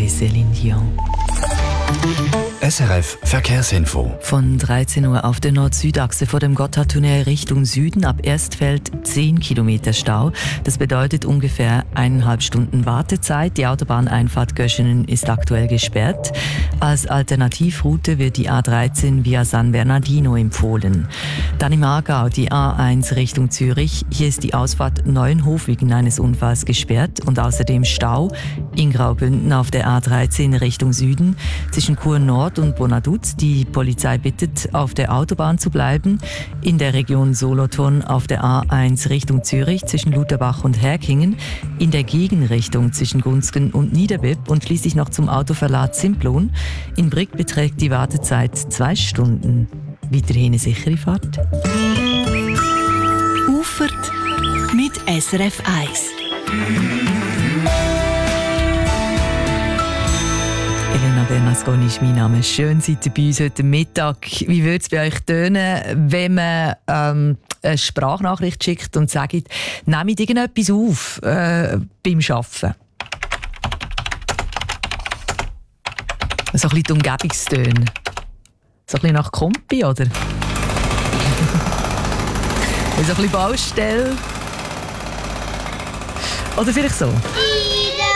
ist Céline Dion. SRF Verkehrsinfo. Von 13 Uhr auf der Nord-Süd-Achse vor dem Gotthardtunnel Richtung Süden ab Erstfeld 10 Kilometer Stau. Das bedeutet ungefähr 1,5 Stunden Wartezeit. Die Autobahneinfahrt Göschenen ist aktuell gesperrt. Als Alternativroute wird die A13 via San Bernardino empfohlen. Dann im Aargau die A1 Richtung Zürich. Hier ist die Ausfahrt Neuenhof wegen eines Unfalls gesperrt und außerdem Stau in Graubünden auf der A13 Richtung Süden zwischen Chur Nord und Bonaduz. Die Polizei bittet, auf der Autobahn zu bleiben. In der Region Solothurn auf der A1 Richtung Zürich zwischen Lutherbach und Herkingen. In der Gegenrichtung zwischen Gunzgen und Niederbipp und schließlich noch zum Autoverlad Simplon. In Brig beträgt die Wartezeit 2 Stunden. Weiterhin eine sichere Fahrt. Ufert mit SRF 1. Elena Bernasconi ist mein Name. Schön seid ihr bei uns heute Mittag. Wie würde es bei euch tönen, wenn man eine Sprachnachricht schickt und sagt, nehmt irgendetwas auf beim Arbeiten? So ein bisschen die Umgebungstöne. So ein bisschen nach Kompi, oder? So ein bisschen Baustelle. Oder vielleicht so.